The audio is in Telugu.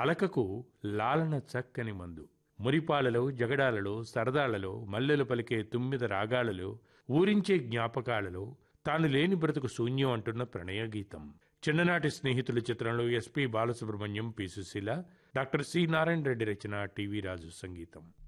అలకకు లాలన చక్కని మందు. మురిపాలలో, జగడాలలో, సరదాలలో, మల్లెలు పలికే తుమ్మిద రాగాలలో, ఊరించే జ్ఞాపకాలలో తాను లేని బ్రతుకు శూన్యం అంటున్న ప్రణయగీతం. చిన్ననాటి స్నేహితుల చిత్రంలో SP Balasubrahmanyam, P Susheela, doctor C Narayana Reddy రచన, టివి రాజు సంగీతం.